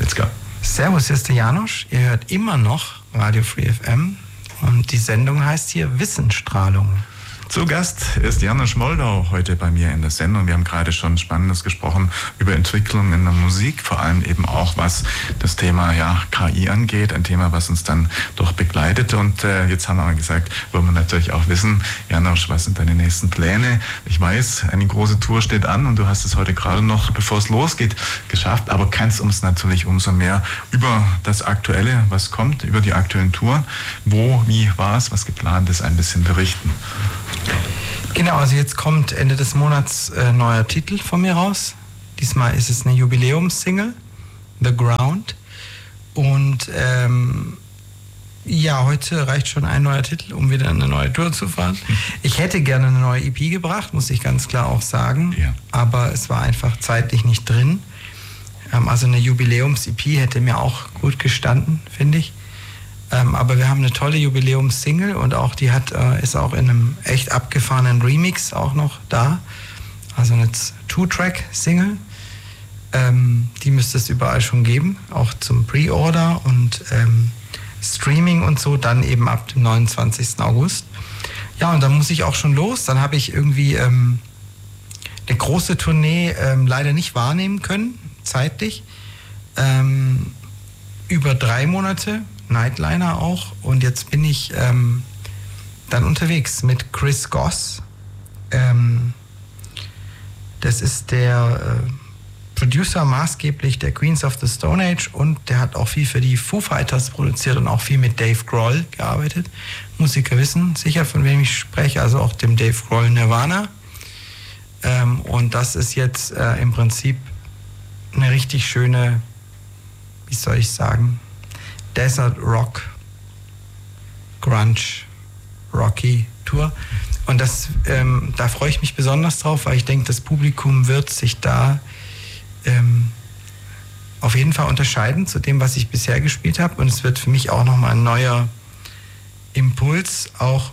Let's go. Servus, hier ist der Janosch. Ihr hört immer noch Radio Free FM und die Sendung heißt hier Wissensstrahlung. Zu Gast ist Janosch Moldau heute bei mir in der Sendung. Wir haben gerade schon Spannendes gesprochen über Entwicklung in der Musik, vor allem eben auch was das Thema KI angeht, ein Thema, was uns dann doch begleitet. Und jetzt haben wir gesagt, wollen wir natürlich auch wissen, Janosch, was sind deine nächsten Pläne? Ich weiß, eine große Tour steht an und du hast es heute gerade noch, bevor es losgeht, geschafft, aber kannst uns natürlich umso mehr über das Aktuelle, was kommt, über die aktuellen Touren, wo, wie, was geplant ist, ein bisschen berichten. Genau, also jetzt kommt Ende des Monats neuer Titel von mir raus. Diesmal ist es eine Jubiläumssingle, The Ground. Und heute reicht schon ein neuer Titel, um wieder eine neue Tour zu fahren. Ich hätte gerne eine neue EP gebracht, muss ich ganz klar auch sagen. Ja. Aber es war einfach zeitlich nicht drin. Also eine Jubiläums-EP hätte mir auch gut gestanden, finde ich. Aber wir haben eine tolle Jubiläumssingle und auch die ist auch in einem echt abgefahrenen Remix auch noch da. Also eine 2-Track-Single. Die müsste es überall schon geben, auch zum Pre-Order und Streaming und so, dann eben ab dem 29. August. Ja, und dann muss ich auch schon los. Dann habe ich irgendwie eine große Tournee leider nicht wahrnehmen können, zeitlich. Über 3 Monate. Nightliner auch, und jetzt bin ich dann unterwegs mit Chris Goss. Das ist der Producer maßgeblich der Queens of the Stone Age und der hat auch viel für die Foo Fighters produziert und auch viel mit Dave Grohl gearbeitet. Musiker wissen sicher, von wem ich spreche, also auch dem Dave Grohl Nirvana. Und das ist jetzt im Prinzip eine richtig schöne, wie soll ich sagen, Desert Rock, Grunge, Rocky Tour. Und da freue ich mich besonders drauf, weil ich denke, das Publikum wird sich da auf jeden Fall unterscheiden zu dem, was ich bisher gespielt habe. Und es wird für mich auch nochmal ein neuer Impuls, auch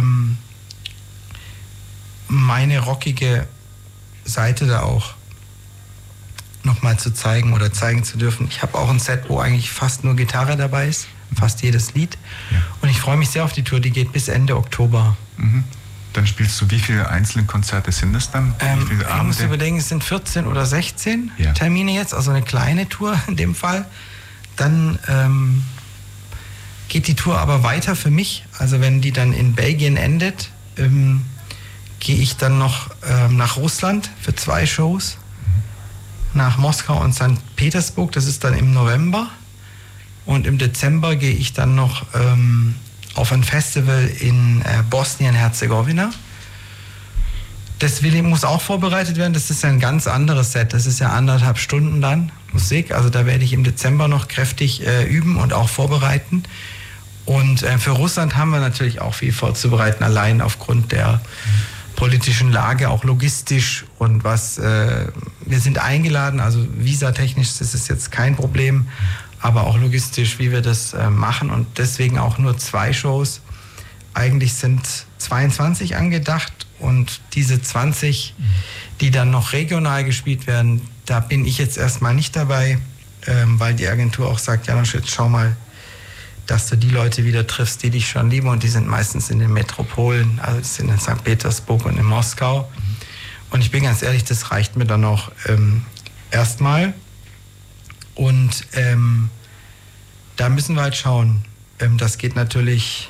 meine rockige Seite da auch nochmal zu zeigen oder zeigen zu dürfen. Ich habe auch ein Set, wo eigentlich fast nur Gitarre dabei ist, fast jedes Lied. Ja. Und ich freue mich sehr auf die Tour, die geht bis Ende Oktober. Mhm. Dann spielst du, wie viele einzelne Konzerte sind es dann? Man muss überlegen, es sind 14 oder 16 Termine jetzt, also eine kleine Tour in dem Fall. Dann geht die Tour aber weiter für mich. Also wenn die dann in Belgien endet, gehe ich dann noch nach Russland für 2 Shows. Nach Moskau und St. Petersburg, das ist dann im November. Und im Dezember gehe ich dann noch auf ein Festival in Bosnien-Herzegowina. Das muss auch vorbereitet werden, das ist ein ganz anderes Set. Das ist ja 1,5 Stunden dann Musik. Also da werde ich im Dezember noch kräftig üben und auch vorbereiten. Und für Russland haben wir natürlich auch viel vorzubereiten, allein aufgrund der politischen Lage, auch logistisch und wir sind eingeladen, also visatechnisch ist es jetzt kein Problem, aber auch logistisch, wie wir das machen, und deswegen auch nur 2 Shows. Eigentlich sind 22 angedacht und diese 20, die dann noch regional gespielt werden, da bin ich jetzt erstmal nicht dabei, weil die Agentur auch sagt, ja, jetzt schau mal, dass du die Leute wieder triffst, die dich schon lieben, und die sind meistens in den Metropolen, also die sind in St. Petersburg und in Moskau. Und ich bin ganz ehrlich, das reicht mir dann auch erstmal. Und da müssen wir halt schauen. Das geht natürlich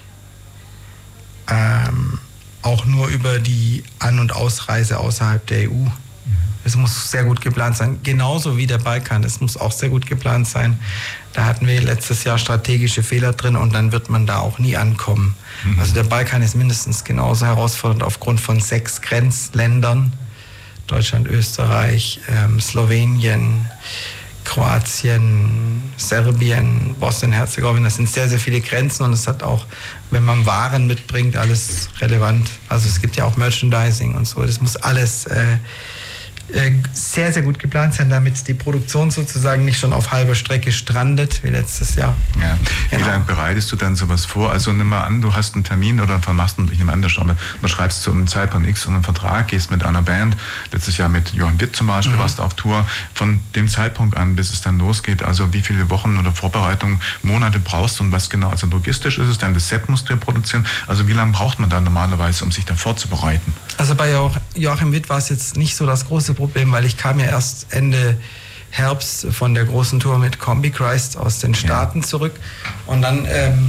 auch nur über die An- und Ausreise außerhalb der EU. Es muss sehr gut geplant sein, genauso wie der Balkan. Es muss auch sehr gut geplant sein. Da hatten wir letztes Jahr strategische Fehler drin und dann wird man da auch nie ankommen. Mhm. Also der Balkan ist mindestens genauso herausfordernd aufgrund von 6 Grenzländern. Deutschland, Österreich, Slowenien, Kroatien, Serbien, Bosnien-Herzegowina. Das sind sehr, sehr viele Grenzen und es hat auch, wenn man Waren mitbringt, alles relevant. Also es gibt ja auch Merchandising und so. Das muss alles sehr, sehr gut geplant sein, damit die Produktion sozusagen nicht schon auf halber Strecke strandet, wie letztes Jahr. Ja. Wie lange bereitest du dann sowas vor? Also nimm mal an, du hast einen Termin oder ich nehme an, du schreibst zu einem Zeitpunkt X einen Vertrag, gehst mit einer Band, letztes Jahr mit Johann Witt zum Beispiel, warst auf Tour. Von dem Zeitpunkt an, bis es dann losgeht, also wie viele Wochen oder Vorbereitung, Monate brauchst du und was genau, also logistisch ist es dann, das Set musst du ja produzieren, also wie lange braucht man dann normalerweise, um sich da vorzubereiten? Also bei Joachim Witt war es jetzt nicht so das große Problem, weil ich kam ja erst Ende Herbst von der großen Tour mit Combichrist aus den Staaten zurück und dann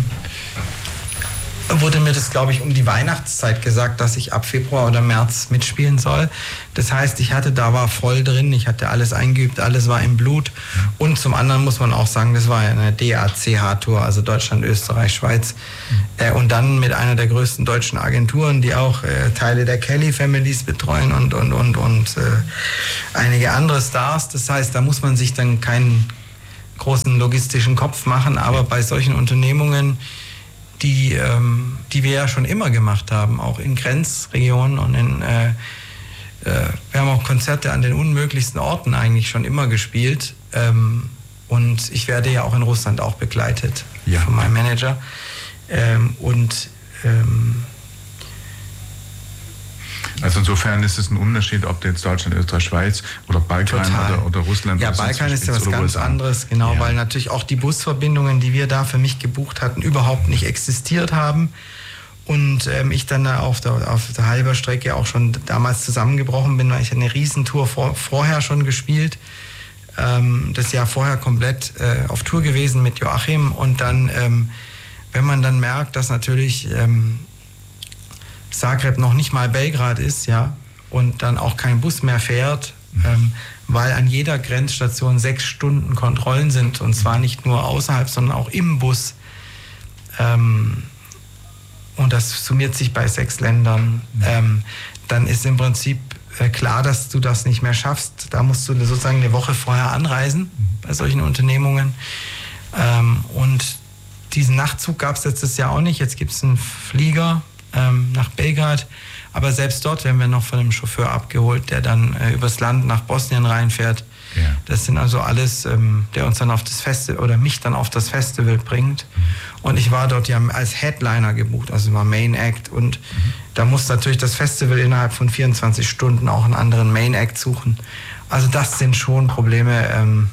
wurde mir das, glaube ich, um die Weihnachtszeit gesagt, dass ich ab Februar oder März mitspielen soll. Das heißt, war voll drin, ich hatte alles eingeübt, alles war im Blut. Und zum anderen muss man auch sagen, das war eine DACH-Tour, also Deutschland, Österreich, Schweiz. Und dann mit einer der größten deutschen Agenturen, die auch Teile der Kelly-Families betreuen und einige andere Stars. Das heißt, da muss man sich dann keinen großen logistischen Kopf machen, aber bei solchen Unternehmungen, die wir ja schon immer gemacht haben, auch in Grenzregionen und wir haben auch Konzerte an den unmöglichsten Orten eigentlich schon immer gespielt und ich werde ja auch in Russland auch begleitet von meinem Manager also insofern ist es ein Unterschied, ob du jetzt Deutschland, Österreich, Schweiz oder Balkan oder Russland... Ja, Balkan ist ja was ganz anderes, genau, weil natürlich auch die Busverbindungen, die wir da für mich gebucht hatten, überhaupt nicht existiert haben. Und ich dann da auf der halber Strecke auch schon damals zusammengebrochen bin, weil ich eine Riesentour vorher schon gespielt. Das Jahr vorher komplett auf Tour gewesen mit Joachim. Und dann, wenn man dann merkt, dass natürlich... Zagreb noch nicht mal Belgrad ist, ja, und dann auch kein Bus mehr fährt, weil an jeder Grenzstation 6 Stunden Kontrollen sind, und zwar nicht nur außerhalb, sondern auch im Bus. Und das summiert sich bei 6 Ländern. Dann ist im Prinzip klar, dass du das nicht mehr schaffst. Da musst du sozusagen eine Woche vorher anreisen bei solchen Unternehmungen. Und diesen Nachtzug gab es letztes Jahr auch nicht. Jetzt gibt es einen Flieger nach Belgrad, aber selbst dort werden wir noch von einem Chauffeur abgeholt, der dann übers Land nach Bosnien reinfährt. Ja. Das sind also alles, der uns dann auf das Festival oder mich dann auf das Festival bringt. Und ich war dort ja als Headliner gebucht, also war Main Act, und da muss natürlich das Festival innerhalb von 24 Stunden auch einen anderen Main Act suchen. Also das sind schon Probleme,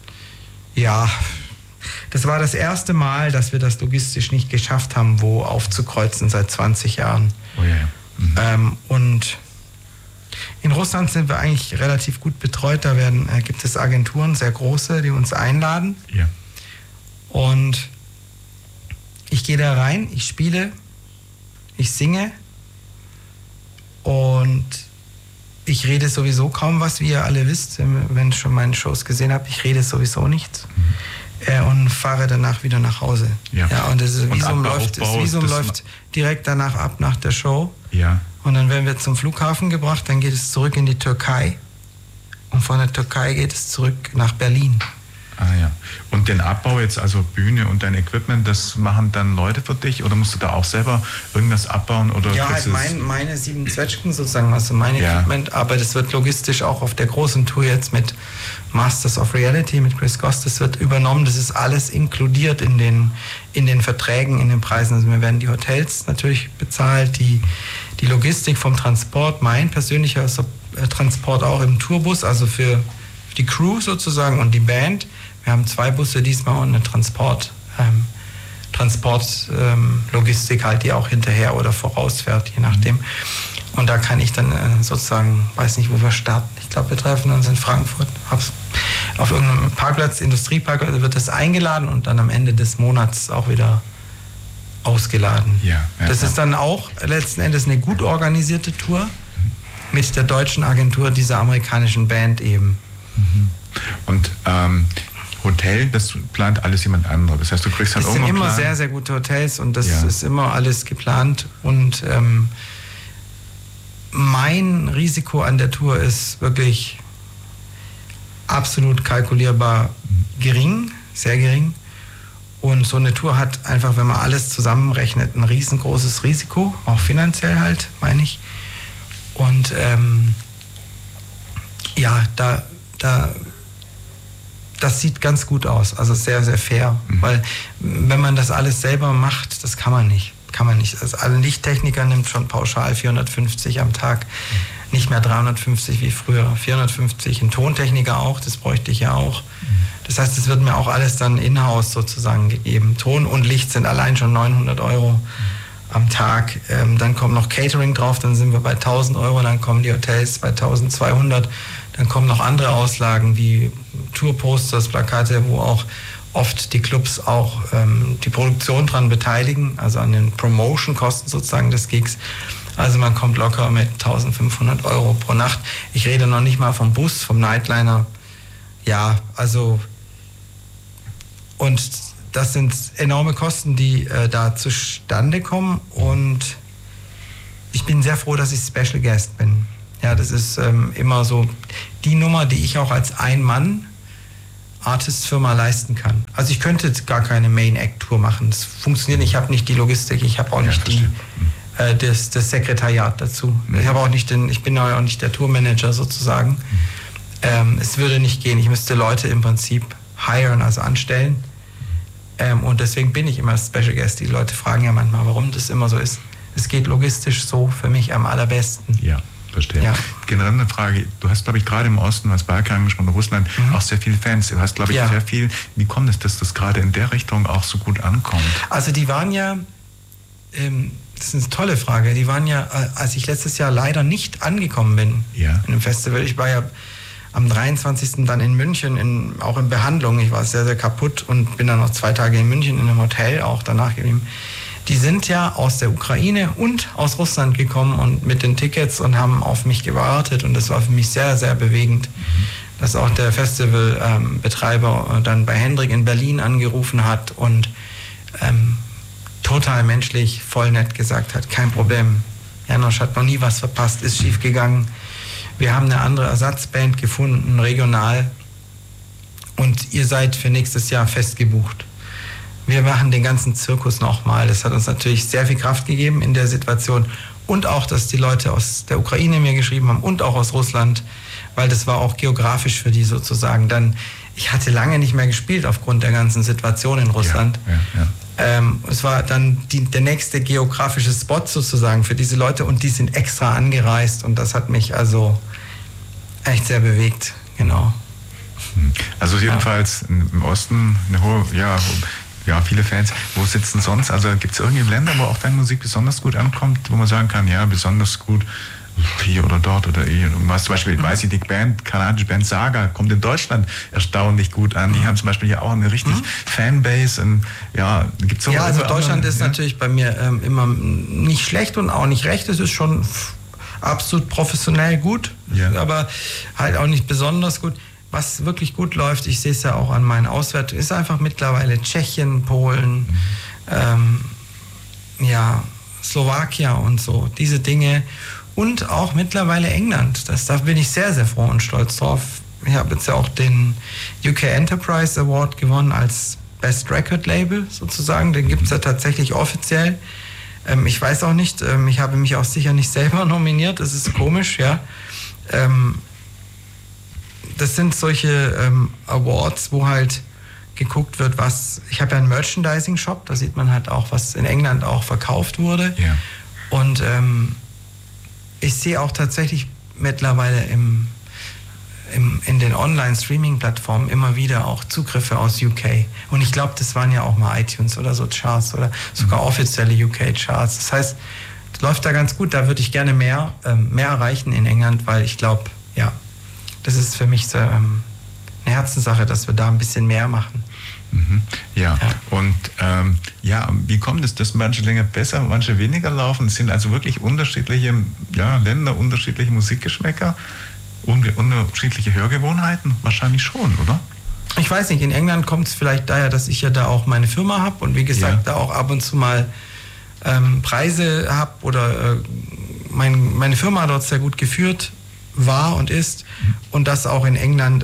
Das war das erste Mal, dass wir das logistisch nicht geschafft haben, wo aufzukreuzen seit 20 Jahren. Oh ja. Und in Russland sind wir eigentlich relativ gut betreut. Da gibt es Agenturen, sehr große, die uns einladen. Ja. Und ich gehe da rein, ich spiele, ich singe und ich rede sowieso kaum was, wie ihr alle wisst, wenn ihr schon meine Shows gesehen habt. Ich rede sowieso nichts. Und fahre danach wieder nach Hause. Ja. Und das Visum läuft direkt danach ab, nach der Show. Ja. Und dann werden wir zum Flughafen gebracht, dann geht es zurück in die Türkei. Und von der Türkei geht es zurück nach Berlin. Ah ja. Und den Abbau jetzt, also Bühne und dein Equipment, das machen dann Leute für dich? Oder musst du da auch selber irgendwas abbauen? Oder ja, halt meine 7 Zwetschgen sozusagen, also mein Equipment. Aber das wird logistisch auch auf der großen Tour jetzt mit Masters of Reality, mit Chris Goss, das wird übernommen. Das ist alles inkludiert in den Verträgen, in den Preisen. Also mir werden die Hotels natürlich bezahlt, die Logistik vom Transport, mein persönlicher Transport auch im Tourbus, also für die Crew sozusagen und die Band. Wir haben 2 Busse diesmal und eine Transportlogistik halt, die auch hinterher oder vorausfährt, je nachdem. Und da kann ich dann sozusagen, weiß nicht, wo wir starten. Ich glaube, wir treffen uns in Frankfurt auf irgendeinem Parkplatz, Industrieparkplatz, wird das eingeladen und dann am Ende des Monats auch wieder ausgeladen. Ja, das ist dann auch letzten Endes eine gut organisierte Tour mit der deutschen Agentur dieser amerikanischen Band eben. Und Hotel, das plant alles jemand anderes. Das heißt, du kriegst dann irgendwann. Es sind immer sehr, sehr gute Hotels und das ist immer alles geplant. Und mein Risiko an der Tour ist wirklich absolut kalkulierbar gering, sehr gering. Und so eine Tour hat einfach, wenn man alles zusammenrechnet, ein riesengroßes Risiko, auch finanziell halt, meine ich. Und Ja, das sieht ganz gut aus, also sehr, sehr fair, weil wenn man das alles selber macht, das kann man nicht. Also ein Lichttechniker nimmt schon pauschal 450 am Tag, nicht mehr 350 wie früher, 450, ein Tontechniker auch, das bräuchte ich ja auch. Das heißt, es wird mir auch alles dann in-house sozusagen gegeben. Ton und Licht sind allein schon 900 € am Tag. Dann kommt noch Catering drauf, dann sind wir bei 1000 €, dann kommen die Hotels bei 1200, dann kommen noch andere Auslagen wie Tourposters, Plakate, wo auch oft die Clubs auch die Produktion dran beteiligen, also an den Promotion-Kosten sozusagen des Gigs. Also man kommt locker mit 1500 € pro Nacht. Ich rede noch nicht mal vom Bus, vom Nightliner. Ja, also und das sind enorme Kosten, die da zustande kommen und ich bin sehr froh, dass ich Special Guest bin. Ja, das ist immer so die Nummer, die ich auch als Ein-Mann-Artist-Firma leisten kann. Also ich könnte gar keine Main-Act-Tour machen. Das funktioniert nicht. Ich habe nicht die Logistik, ich habe auch nicht das Sekretariat dazu. Ich bin auch nicht der Tourmanager sozusagen. Es würde nicht gehen. Ich müsste Leute im Prinzip hiren, also anstellen. Und deswegen bin ich immer Special Guest. Die Leute fragen ja manchmal, warum das immer so ist. Es geht logistisch so für mich am allerbesten. Ja, verstehe. Ja. Generell eine Frage. Du hast, glaube ich, gerade im Osten, was Balkan angesprochen, Russland, auch sehr viele Fans. Du hast, glaube ich, sehr viel. Wie kommt es, dass das gerade in der Richtung auch so gut ankommt? Also die waren ja, das ist eine tolle Frage, die waren ja, als ich letztes Jahr leider nicht angekommen bin in einem Festival, ich war ja am 23. dann in München, auch in Behandlung. Ich war sehr, sehr kaputt und bin dann noch 2 Tage in München in einem Hotel auch danach geblieben. Die sind ja aus der Ukraine und aus Russland gekommen und mit den Tickets und haben auf mich gewartet und das war für mich sehr, sehr bewegend, dass auch der Festivalbetreiber dann bei Hendrik in Berlin angerufen hat und total menschlich, voll nett gesagt hat, kein Problem. Janosch hat noch nie was verpasst, ist schief gegangen. Wir haben eine andere Ersatzband gefunden, regional. Und ihr seid für nächstes Jahr festgebucht. Wir machen den ganzen Zirkus nochmal. Das hat uns natürlich sehr viel Kraft gegeben in der Situation. Und auch, dass die Leute aus der Ukraine mir geschrieben haben und auch aus Russland, weil das war auch geografisch für die sozusagen. Dann, ich hatte lange nicht mehr gespielt aufgrund der ganzen Situation in Russland. Es war dann der nächste geografische Spot sozusagen für diese Leute und die sind extra angereist und das hat mich also echt sehr bewegt, genau. Also jedenfalls im Osten eine hohe, viele Fans. Wo sitzen sonst? Also gibt es irgendwie Länder, wo auch deine Musik besonders gut ankommt, wo man sagen kann, ja, besonders gut hier oder dort oder irgendwas. Zum Beispiel, weiß ich, die kanadische Band Saga kommt in Deutschland erstaunlich gut an. Die haben zum Beispiel ja auch eine richtig Fanbase. Und, gibt's so also Deutschland ist natürlich bei mir immer nicht schlecht und auch nicht recht. Es ist schon absolut professionell gut, aber halt auch nicht besonders gut. Was wirklich gut läuft, ich sehe es ja auch an meinen Auswertungen, ist einfach mittlerweile Tschechien, Polen, Slowakia und so, diese Dinge. Und auch mittlerweile England. Da bin ich sehr, sehr froh und stolz drauf. Ich habe jetzt ja auch den UK Enterprise Award gewonnen als Best Record Label sozusagen. Den gibt es ja tatsächlich offiziell. Ich weiß auch nicht, ich habe mich auch sicher nicht selber nominiert. Das ist komisch, ja. Das sind solche Awards, wo halt geguckt wird, ich habe ja einen Merchandising-Shop, da sieht man halt auch, was in England auch verkauft wurde. Ja. Und ich sehe auch tatsächlich mittlerweile in den Online-Streaming-Plattformen immer wieder auch Zugriffe aus UK. Und ich glaube, das waren ja auch mal iTunes oder so Charts oder sogar offizielle UK-Charts. Das heißt, das läuft da ganz gut. Da würde ich gerne mehr erreichen in England, weil ich glaube, das ist für mich so eine Herzenssache, dass wir da ein bisschen mehr machen. Und wie kommt es, dass manche länger besser, manche weniger laufen? Es sind also wirklich unterschiedliche Länder, unterschiedliche Musikgeschmäcker, unterschiedliche Hörgewohnheiten? Wahrscheinlich schon, oder? Ich weiß nicht, in England kommt es vielleicht daher, dass ich ja da auch meine Firma habe und wie gesagt da auch ab und zu mal Preise habe oder meine Firma dort sehr gut geführt war und ist und dass auch in England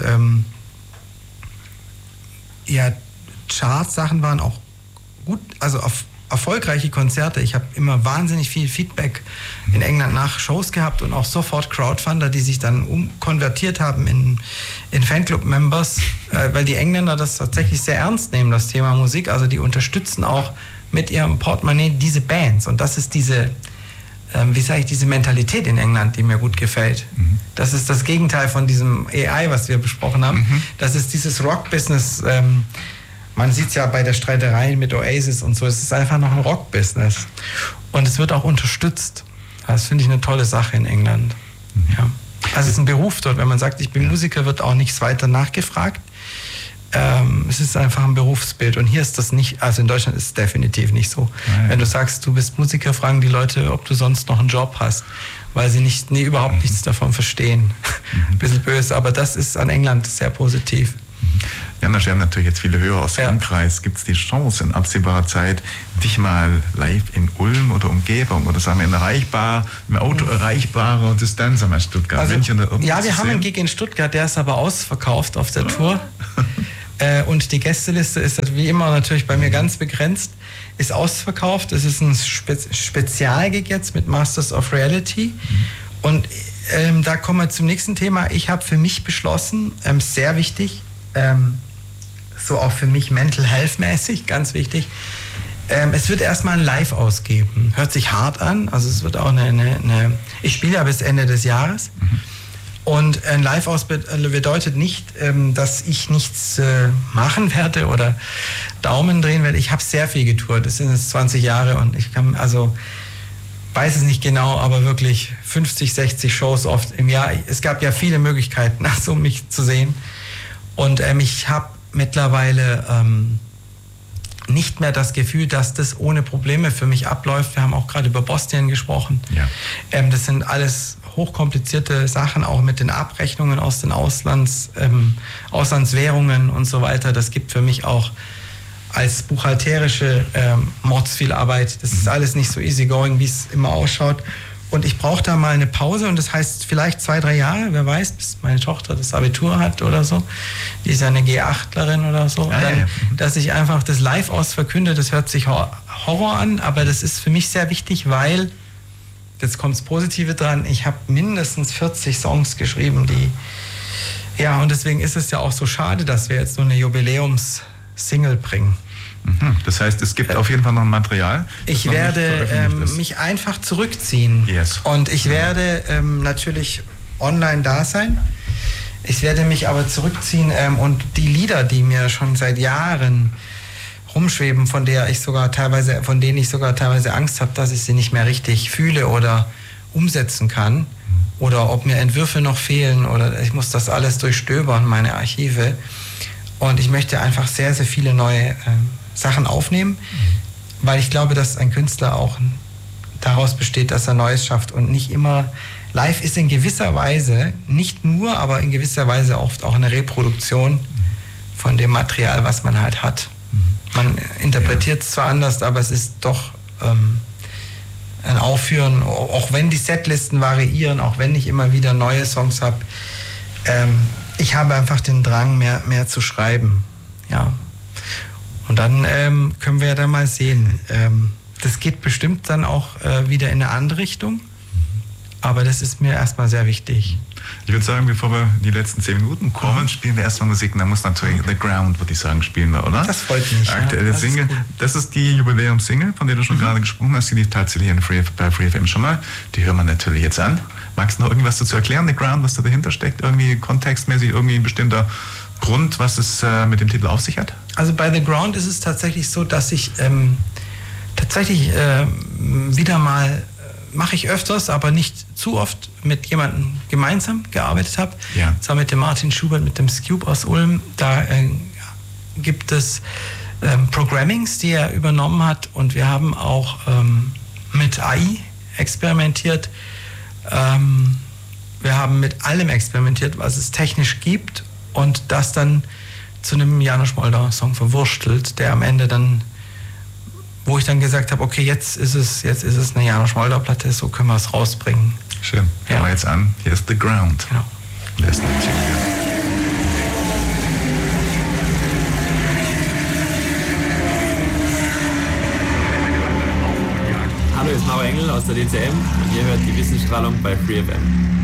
Charts-Sachen waren auch gut, also erfolgreiche Konzerte. Ich habe immer wahnsinnig viel Feedback in England nach Shows gehabt und auch sofort Crowdfunder, die sich dann konvertiert haben in Fanclub-Members, weil die Engländer das tatsächlich sehr ernst nehmen, das Thema Musik. Also die unterstützen auch mit ihrem Portemonnaie diese Bands. Und das ist diese, diese Mentalität in England, die mir gut gefällt. Das ist das Gegenteil von diesem AI, was wir besprochen haben. Das ist dieses Rock-Business. Man sieht es ja bei der Streiterei mit Oasis und so, es ist einfach noch ein Rock-Business. Und es wird auch unterstützt. Das finde ich eine tolle Sache in England. Ja. Also es ist ein Beruf dort. Wenn man sagt, ich bin Musiker, wird auch nichts weiter nachgefragt. Es ist einfach ein Berufsbild. Und hier ist das nicht, also in Deutschland ist es definitiv nicht so. Nein. Wenn du sagst, du bist Musiker, fragen die Leute, ob du sonst noch einen Job hast, weil sie überhaupt nichts davon verstehen. Ein bisschen böse, aber das ist an England sehr positiv. Ja, wir haben natürlich jetzt viele Hörer aus dem Umkreis. Gibt es die Chance in absehbarer Zeit, dich mal live in Ulm oder Umgebung oder sagen wir im Auto erreichbarer Distanz, einmal Stuttgart, also, München oder irgendwas? Ja, wir haben einen Gig in Stuttgart, der ist aber ausverkauft auf der Tour. Und die Gästeliste ist wie immer natürlich bei mir ganz begrenzt, ist ausverkauft. Es ist ein Spezialgig jetzt mit Masters of Reality. Und da kommen wir zum nächsten Thema. Ich habe für mich beschlossen, sehr wichtig, so auch für mich mental health mäßig, ganz wichtig. Es wird erstmal ein Live ausgeben. Hört sich hart an, also es wird auch ich spiele ja bis Ende des Jahres. Und ein Live aus bedeutet nicht, dass ich nichts machen werde oder Daumen drehen werde. Ich habe sehr viel getourt, das sind jetzt 20 Jahre und ich kann, weiß es nicht genau, aber wirklich 50, 60 Shows oft im Jahr. Es gab ja viele Möglichkeiten, um mich zu sehen. Und ich habe mittlerweile nicht mehr das Gefühl, dass das ohne Probleme für mich abläuft. Wir haben auch gerade über Bosnien gesprochen. Ja. Das sind alles hochkomplizierte Sachen, auch mit den Abrechnungen aus den Auslandswährungen und so weiter. Das gibt für mich auch als buchhalterische Mords viel Arbeit. Das ist alles nicht so easygoing, wie es immer ausschaut. Und ich brauche da mal eine Pause und das heißt vielleicht 2, 3 Jahre, wer weiß, bis meine Tochter das Abitur hat oder so. Die ist ja eine G8lerin oder so. Dass ich einfach das live ausverkünde, das hört sich Horror an, aber das ist für mich sehr wichtig, weil, jetzt kommt das Positive dran, ich habe mindestens 40 Songs geschrieben, und deswegen ist es ja auch so schade, dass wir jetzt so eine Jubiläums-Single bringen. Das heißt, es gibt auf jeden Fall noch ein Material. Ich werde mich einfach zurückziehen. Yes. Und ich werde natürlich online da sein. Ich werde mich aber zurückziehen und die Lieder, die mir schon seit Jahren rumschweben, von denen ich sogar teilweise Angst habe, dass ich sie nicht mehr richtig fühle oder umsetzen kann. Oder ob mir Entwürfe noch fehlen oder ich muss das alles durchstöbern, meine Archive. Und ich möchte einfach sehr, sehr viele neue Sachen aufnehmen, weil ich glaube, dass ein Künstler auch daraus besteht, dass er Neues schafft und nicht immer. Live ist in gewisser Weise, nicht nur, aber in gewisser Weise oft auch eine Reproduktion von dem Material, was man halt hat. Man interpretiert es zwar anders, aber es ist doch ein Aufführen, auch wenn die Setlisten variieren, auch wenn ich immer wieder neue Songs habe. Ich habe einfach den Drang, mehr zu schreiben. Ja. Und dann können wir ja dann mal sehen. Das geht bestimmt dann auch wieder in eine andere Richtung. Aber das ist mir erstmal sehr wichtig. Ich würde sagen, bevor wir die letzten 10 Minuten kommen, spielen wir erstmal Musik. Und dann muss natürlich The Ground, würde ich sagen, spielen wir, oder? Das freut mich. Aktuelle Single. Das ist die Jubiläum-Single, von der du schon gerade gesprochen hast. Die lief tatsächlich bei Free FM schon mal. Die hören wir natürlich jetzt an. Magst du noch irgendwas dazu erklären, The Ground, was da dahinter steckt? Irgendwie kontextmäßig, irgendwie ein bestimmter Grund, was es mit dem Titel auf sich hat? Also bei The Ground ist es tatsächlich so, dass ich wieder mal, mache ich öfters, aber nicht zu oft, mit jemandem gemeinsam gearbeitet habe. Ja. Und zwar mit dem Martin Schubert, mit dem Scube aus Ulm. Da gibt es Programmings, die er übernommen hat, und wir haben auch mit AI experimentiert. Wir haben mit allem experimentiert, was es technisch gibt, und das dann zu einem Janusz Moldau-Song verwurstelt, der am Ende dann, wo ich dann gesagt habe, okay, jetzt ist es eine Janusz Moldau-Platte, so können wir es rausbringen. Schön. Hören wir jetzt an. Hier ist The Ground. Genau. aus der DCM und ihr hört die Wissensstrahlung bei FreeFM.